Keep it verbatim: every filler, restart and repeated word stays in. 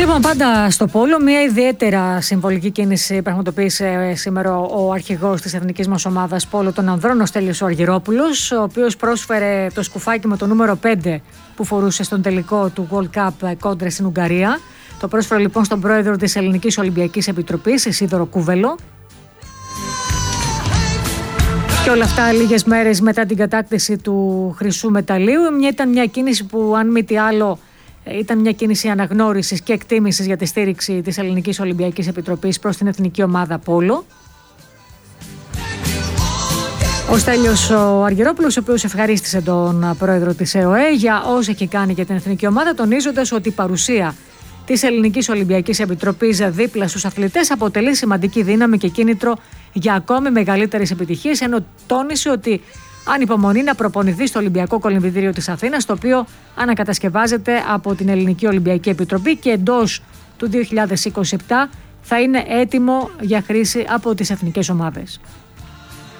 Λοιπόν, πάντα στο πόλο, μια ιδιαίτερα συμβολική κίνηση πραγματοποίησε σήμερα ο αρχηγός της εθνικής μας ομάδας πόλο των ανδρών, ο Στέλιος ο Αργυρόπουλος, ο οποίος πρόσφερε το σκουφάκι με το νούμερο πέντε που φορούσε στον τελικό του World Cup κόντρα στην Ουγγαρία. Το πρόσφερε λοιπόν στον πρόεδρο της Ελληνικής Ολυμπιακής Επιτροπής, Ισίδωρο Κούβελο. Και όλα αυτά λίγες μέρες μετά την κατάκτηση του χρυσού μεταλλίου. Μια, ήταν μια κίνηση που, αν μη τι άλλο, ήταν μια κίνηση αναγνώρισης και εκτίμησης για τη στήριξη της Ελληνικής Ολυμπιακής Επιτροπής προς την εθνική ομάδα πόλο. Ο Στέλιος ο Αργυρόπουλος, ο οποίος ευχαρίστησε τον πρόεδρο της ΕΟΕ για όσα έχει κάνει για την εθνική ομάδα, τονίζοντας ότι η παρουσία της Ελληνικής Ολυμπιακής Επιτροπής δίπλα στους αθλητές αποτελεί σημαντική δύναμη και κίνητρο για ακόμη μεγαλύτερες επιτυχίες, ενώ τόνισε ότι ανυπομονεί να προπονηθεί στο Ολυμπιακό Κολυμβητήριο της Αθήνας, το οποίο ανακατασκευάζεται από την Ελληνική Ολυμπιακή Επιτροπή και εντός του δύο χιλιάδες είκοσι επτά θα είναι έτοιμο για χρήση από τις εθνικές ομάδες.